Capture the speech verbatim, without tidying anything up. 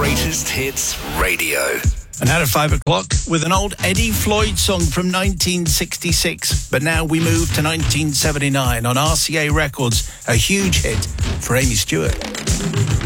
Greatest Hits Radio. And out at five o'clock with an old Eddie Floyd song from nineteen sixty-six. But now we move to nineteen seventy-nine on R C A Records, a huge hit for Amy Stewart.